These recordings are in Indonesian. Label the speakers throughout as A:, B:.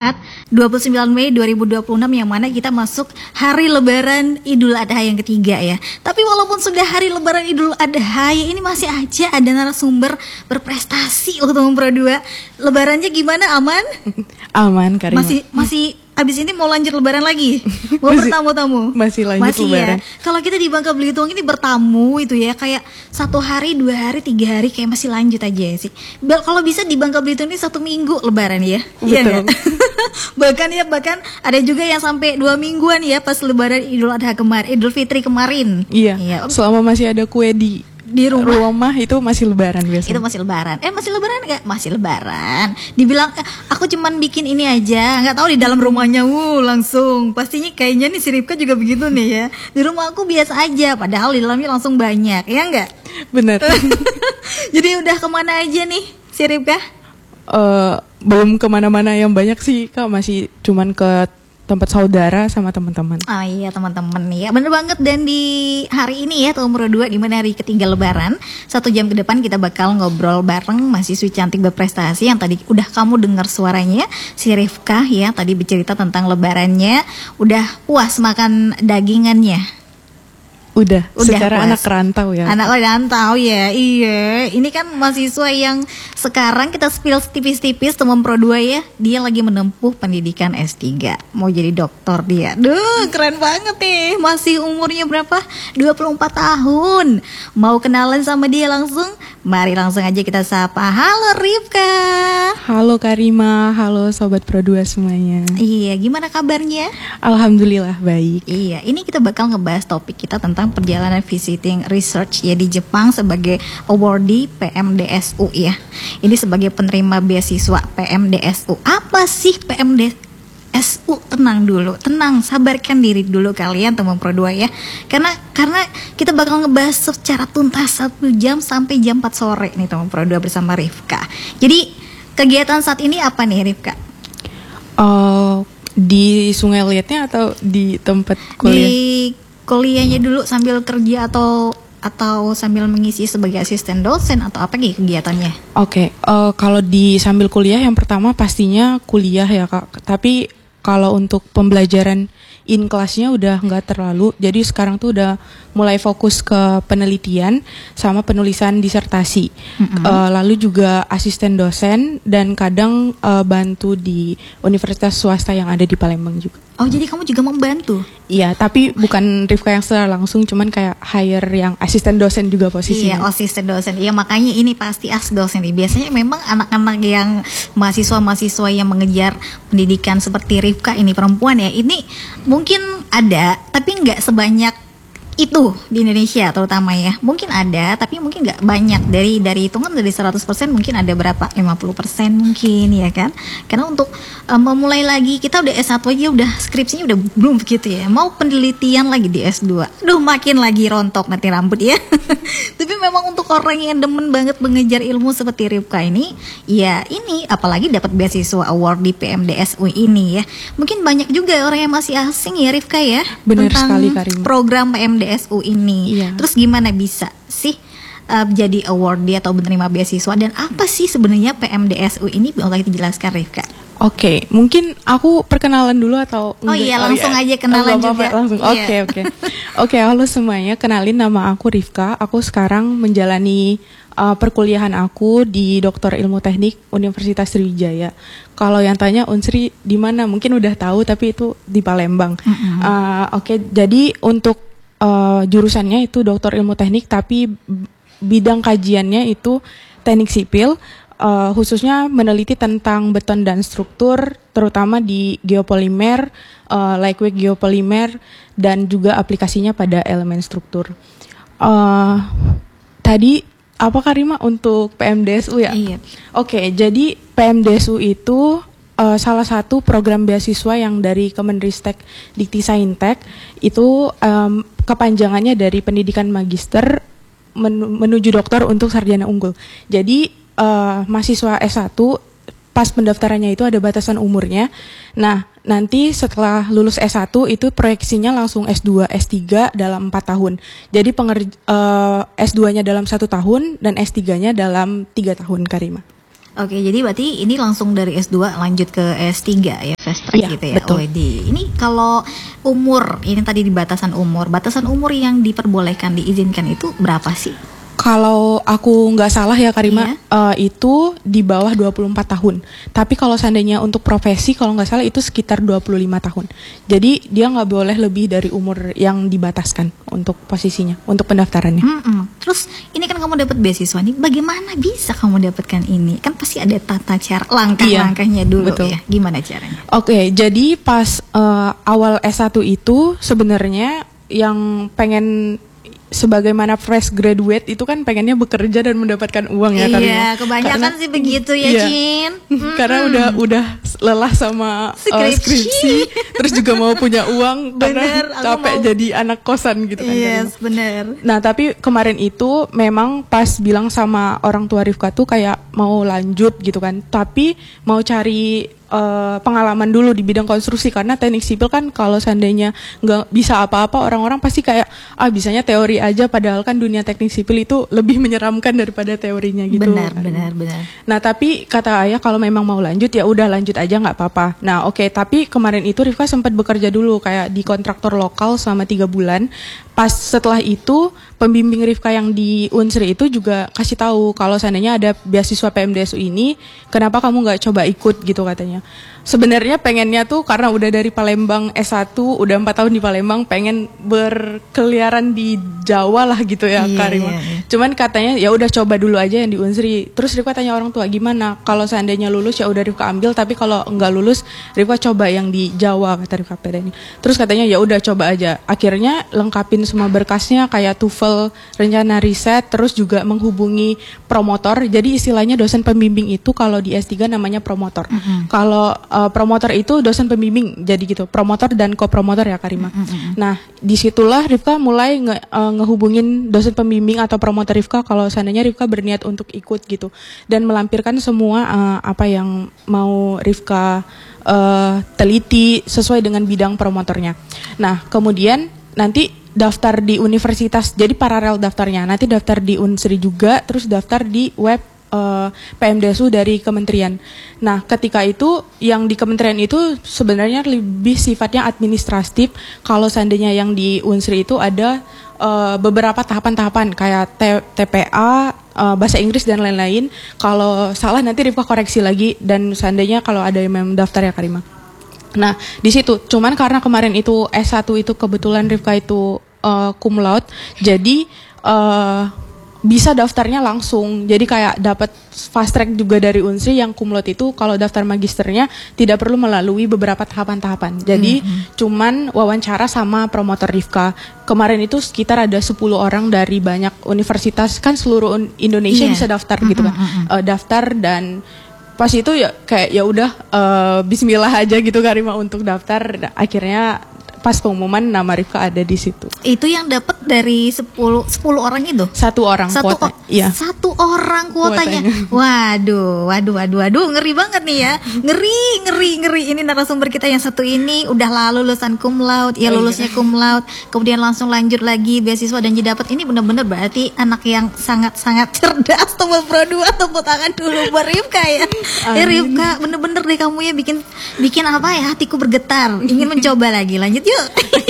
A: Jumat 29 Mei 2026 yang mana kita masuk hari Lebaran Idul Adha yang ketiga ya. Tapi walaupun sudah hari Lebaran Idul Adha ya, ini masih aja ada narasumber berprestasi untuk Pro 2. Lebarannya gimana, aman?
B: Aman, Karima.
A: Masih abis ini mau lanjut Lebaran lagi? Mau bertamu-tamu?
B: Masih lanjut Lebaran.
A: Ya. Kalau kita di Bangka Belitung ini bertamu itu ya, kayak 1 hari, 2 hari, 3 hari kayak masih lanjut aja sih. Kalau bisa di Bangka Belitung ini 1 minggu Lebaran ya.
B: Betul.
A: Ya, bahkan ada juga yang sampai 2 mingguan ya pas Lebaran Idul Adha kemarin, Idul Fitri kemarin.
B: Iya. Selama masih ada kue di rumah itu masih Lebaran biasanya.
A: Itu masih Lebaran. Masih Lebaran nggak? Masih Lebaran. Dibilang aku cuman bikin ini aja, nggak tahu di dalam rumahnya langsung. Pastinya kayaknya nih si Ripka juga begitu nih ya. Di rumah aku biasa aja, padahal di dalamnya langsung banyak, ya nggak?
B: Bener.
A: Jadi udah kemana aja nih si Ripka?
B: Belum kemana-mana yang banyak sih Kak, masih cuman ke tempat saudara sama teman-teman.
A: Oh iya teman-teman ya, bener banget. Dan di hari ini ya tahun Pro 2, di mana hari ketiga Lebaran, 1 jam ke depan kita bakal ngobrol bareng mahasiswi cantik berprestasi yang tadi udah kamu dengar suaranya, si Rifkah ya, tadi bercerita tentang Lebarannya, udah puas makan dagingannya. Udah
B: secara
A: puas.
B: Anak rantau ya.
A: Anak rantau ya, iya. Ini kan mahasiswa yang sekarang kita spill tipis-tipis teman Pro 2 ya. Dia lagi menempuh pendidikan S3. Mau jadi dokter dia. Duh, keren banget nih. Masih umurnya berapa? 24 tahun. Mau kenalan sama dia langsung? Mari langsung aja kita sapa. Halo Rifka.
B: Halo Karima, halo Sobat Pro 2 semuanya.
A: Iya, gimana kabarnya?
B: Alhamdulillah baik.
A: Iya, ini kita bakal ngebahas topik kita tentang perjalanan visiting research ya di Jepang sebagai awardee PMDSU ya. Ini sebagai penerima beasiswa PMDSU. Apa sih PMDSU? Tenang dulu, tenang, sabarkan diri dulu kalian teman Pro 2 ya. Karena kita bakal ngebahas secara tuntas 1 jam sampai jam 4 sore nih teman Pro 2 bersama Rifka. Jadi kegiatan saat ini apa nih Rifka?
B: Di Sungai Liatnya atau di tempat kuliah?
A: Di kuliahnya dulu sambil kerja atau sambil mengisi sebagai asisten dosen atau apa gitu kegiatannya?
B: Oke, kalau di sambil kuliah yang pertama pastinya kuliah ya Kak. Tapi kalau untuk pembelajaran in kelasnya udah nggak terlalu. Jadi sekarang tuh udah mulai fokus ke penelitian sama penulisan disertasi. Lalu juga asisten dosen dan kadang bantu di universitas swasta yang ada di Palembang juga.
A: Oh, jadi kamu juga membantu?
B: Iya, tapi bukan Rifka yang secara langsung, cuman kayak hire yang asisten dosen juga posisinya.
A: Iya, asisten dosen. Iya, makanya ini pasti as dosen nih. Biasanya memang anak-anak yang mahasiswa-mahasiswa yang mengejar pendidikan seperti Rifka ini perempuan ya, ini mungkin ada, tapi nggak sebanyak itu di Indonesia terutama ya. Mungkin ada, tapi mungkin nggak banyak. Dari hitungan dari 100% mungkin ada berapa? 50% mungkin ya kan. Karena untuk memulai lagi, kita udah S1 aja udah skripsinya udah belum begitu ya. Mau penelitian lagi di S2. Duh, makin lagi rontok nanti rambut ya. Tapi memang untuk orang yang demen banget mengejar ilmu seperti Rifka ini, ya ini apalagi dapat beasiswa award di PMDSU ini ya. Mungkin banyak juga orang yang masih asing ya Rifka ya.
B: Benar
A: tentang
B: sekali Karim.
A: Program PMDSU ini.
B: Iya.
A: Terus gimana bisa sih jadi awardee atau menerima beasiswa, dan apa sih sebenarnya PMDSU ini? Boleh dijelaskan Rifka?
B: Oke, mungkin aku perkenalan dulu atau
A: enggak? Oh iya, langsung aja kenalan juga.
B: Langsung. Oke, halo semuanya. Kenalin, nama aku Rifka. Aku sekarang menjalani perkuliahan aku di Doktor Ilmu Teknik Universitas Sriwijaya. Kalau yang tanya Unsri di mana? Mungkin udah tahu, tapi itu di Palembang. Oke, jadi untuk jurusannya itu Doktor Ilmu Teknik, tapi bidang kajiannya itu teknik sipil. Khususnya meneliti tentang beton dan struktur, terutama di geopolimer, lightweight geopolimer, dan juga aplikasinya pada elemen struktur. Tadi apa Karima untuk PMDSU ya?
A: Iya.
B: Oke, jadi PMDSU itu salah satu program beasiswa yang dari Kemenristek Diktisaintek, itu kepanjangannya dari pendidikan magister menuju doktor untuk sarjana unggul. Jadi mahasiswa S1 pas pendaftarannya itu ada batasan umurnya. Nah, nanti setelah lulus S1 itu proyeksinya langsung S2, S3 dalam 4 tahun. Jadi S2-nya dalam 1 tahun dan S3-nya dalam 3 tahun, Karima.
A: Oke, jadi berarti ini langsung dari S2 lanjut ke S3 ya, fast track
B: Iya,
A: gitu ya.
B: betul.
A: Ini kalau umur, ini tadi di batasan umur yang diperbolehkan diizinkan itu berapa sih?
B: Kalau aku nggak salah ya Karima,
A: Iya.
B: itu di bawah 24 tahun. Tapi kalau seandainya untuk profesi, kalau nggak salah itu sekitar 25 tahun. Jadi dia nggak boleh lebih dari umur yang dibataskan untuk posisinya, untuk pendaftarannya.
A: Terus ini kan kamu dapat beasiswa nih, bagaimana bisa kamu dapatkan ini? Kan pasti ada tata cara, langkah-langkahnya dulu
B: betul.
A: ya. Gimana caranya?
B: Oke, jadi pas awal S1 itu sebenarnya yang pengen sebagaimana fresh graduate itu kan pengennya bekerja dan mendapatkan uang ya Karima.
A: Iya, kebanyakan sih begitu ya,
B: iya.
A: Cin.
B: Karena udah lelah sama skripsi, terus juga mau punya uang
A: Bener,
B: karena
A: aku
B: capek
A: mau.
B: jadi anak kosan gitu kan.
A: Yes,
B: Karima.
A: bener.
B: Nah, tapi kemarin itu memang pas bilang sama orang tua Rifka tuh kayak mau lanjut gitu kan. Tapi mau cari pengalaman dulu di bidang konstruksi karena teknik sipil kan kalau seandainya nggak bisa apa-apa orang-orang pasti kayak bisanya teori aja padahal kan dunia teknik sipil itu lebih menyeramkan daripada teorinya gitu.
A: Benar.
B: Nah, tapi kata ayah kalau memang mau lanjut ya udah lanjut aja nggak apa-apa. Nah, oke, tapi kemarin itu Rifka sempat bekerja dulu kayak di kontraktor lokal selama 3 bulan. Pas setelah itu pembimbing Rifka yang di Unsri itu juga kasih tahu kalau seandainya ada beasiswa PMDSU ini, kenapa kamu nggak coba ikut gitu katanya. Sebenarnya pengennya tuh karena udah dari Palembang S1, udah 4 tahun di Palembang, pengen berkeliaran di Jawa lah gitu ya Karima.
A: Iya.
B: Cuman katanya ya udah coba dulu aja yang di Unsri. Terus Rifka tanya orang tua gimana? Kalau seandainya lulus ya udah Rifka ambil, tapi kalau nggak lulus Rifka coba yang di Jawa kata Rifka ini. Terus katanya ya udah coba aja. Akhirnya lengkapin semua berkasnya kayak TOEFL, rencana riset, terus juga menghubungi promotor. Jadi istilahnya dosen pembimbing itu kalau di S3 namanya promotor. Kalau promotor itu dosen pembimbing jadi gitu, promotor dan kopromotor ya Karima. Nah, disitulah Rifka mulai ngehubungin dosen pembimbing atau promotor Rifka kalau seandainya Rifka berniat untuk ikut gitu dan melampirkan semua apa yang mau Rifka teliti sesuai dengan bidang promotornya. Nah, kemudian nanti daftar di universitas, jadi paralel daftarnya. Nanti daftar di Unsri juga, terus daftar di web PMDSU dari kementerian. Nah, ketika itu yang di kementerian itu sebenarnya lebih sifatnya administratif. Kalau seandainya yang di Unsri itu ada beberapa tahapan-tahapan kayak TPA, bahasa Inggris dan lain-lain. Kalau salah nanti Rifka koreksi lagi dan seandainya kalau ada yang mendaftar ya Karima. Nah, di situ cuman karena kemarin itu S1 itu kebetulan Rifka itu cum laude, jadi bisa daftarnya langsung. Jadi kayak dapat fast track juga dari Unsri yang cum laude itu kalau daftar magisternya tidak perlu melalui beberapa tahapan-tahapan. Jadi cuman wawancara sama promotor Rifka. Kemarin itu sekitar ada 10 orang dari banyak universitas, kan seluruh Indonesia bisa daftar gitu kan. Daftar dan pas itu ya kayak ya udah bismillah aja gitu Karima untuk daftar. Akhirnya pas pengumuman nama Rifka ada di situ.
A: Itu yang dapat dari 10 orang itu?
B: Satu orang kuota. Iya.
A: Satu orang kuotanya. Waduh, ngeri banget nih ya. Ngeri. Ini narasumber kita yang satu ini udah lalu lulusan cum laude, ya lulusnya cum laude, kemudian langsung lanjut lagi beasiswa dan jadi dapat. Ini benar-benar berarti anak yang sangat-sangat cerdas. Tombol Pro 2, tepuk tangan dulu buat Rifka ya. Rifka, bener-bener deh kamu ya bikin apa ya, hatiku bergetar, ingin mencoba lagi. Lanjut yuk.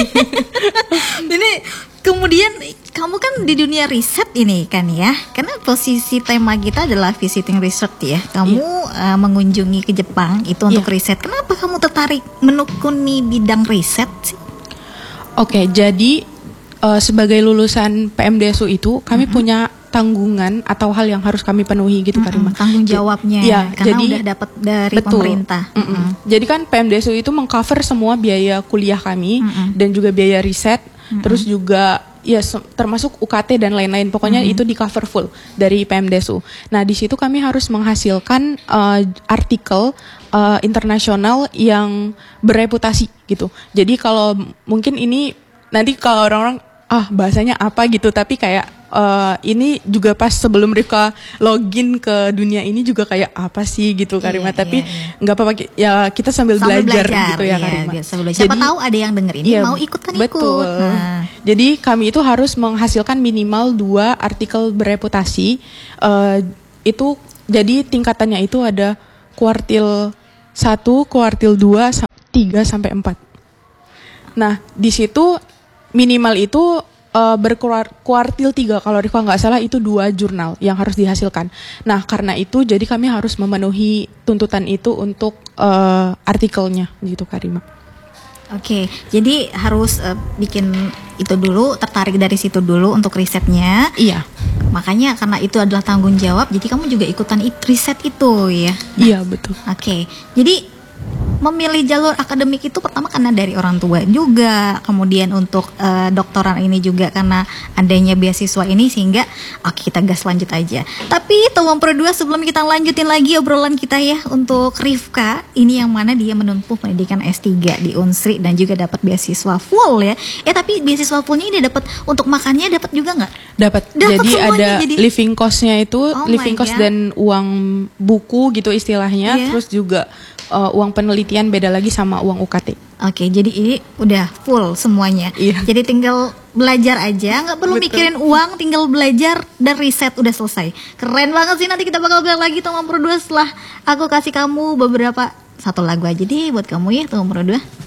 A: Ini kemudian kamu kan di dunia riset ini kan ya, karena posisi tema kita adalah visiting research ya. Kamu mengunjungi ke Jepang itu untuk riset. Kenapa kamu tertarik menekuni bidang riset sih?
B: Oke, jadi sebagai lulusan PMDSU itu kami punya tanggungan atau hal yang harus kami penuhi gitu Karima.
A: Tanggung jawabnya
B: ya,
A: karena
B: jadi,
A: udah dapat dari pemerintah.
B: Jadi kan PMDSU itu mengcover semua biaya kuliah kami dan juga biaya riset, terus juga ya termasuk UKT dan lain-lain. Pokoknya itu di cover full dari PMDSU. Nah, di situ kami harus menghasilkan artikel internasional yang bereputasi gitu. Jadi kalau mungkin ini nanti kalau orang-orang bahasanya apa gitu, tapi kayak ini juga pas sebelum Rifka login ke dunia ini juga kayak apa sih gitu Karima, tapi nggak apa-apa ya, kita sambil belajar gitu ya Karima.
A: Siapa tahu ada yang denger ini mau ikut kan
B: betul.
A: ikut. Nah.
B: Jadi kami itu harus menghasilkan minimal 2 artikel bereputasi. Itu Jadi tingkatannya itu ada kuartil 1, kuartil 2, 3 sampai 4. Nah, di situ minimal itu berkuartil 3, kalau Rifka nggak salah itu 2 jurnal yang harus dihasilkan. Nah, karena itu jadi kami harus memenuhi tuntutan itu untuk artikelnya gitu, Karima.
A: Oke, jadi harus bikin itu dulu, tertarik dari situ dulu untuk risetnya.
B: Iya.
A: Makanya karena itu adalah tanggung jawab, jadi kamu juga ikutan riset itu ya.
B: Iya, betul.
A: Oke, jadi memilih jalur akademik itu pertama karena dari orang tua juga, kemudian untuk doktoral ini juga karena adanya beasiswa ini, sehingga oke, kita gas lanjut aja. Tapi teman Pro 2, sebelum kita lanjutin lagi obrolan kita ya, untuk Rifka ini yang mana dia menempuh pendidikan S3 di Unsri dan juga dapat beasiswa full ya. Tapi beasiswa fullnya ini dapat untuk makannya dapat juga nggak?
B: Dapat. Jadi
A: semuanya,
B: ada living cost-nya itu, living cost dan uang buku gitu istilahnya, terus juga uang penelitian beda lagi sama uang UKT. Oke,
A: jadi ini udah full semuanya.
B: Iya.
A: Jadi tinggal belajar aja, nggak perlu mikirin uang, tinggal belajar dan riset udah selesai. Keren banget sih. Nanti kita bakal bilang lagi teman Pro 2 setelah aku kasih kamu beberapa, satu lagu aja deh buat kamu ya teman Pro 2.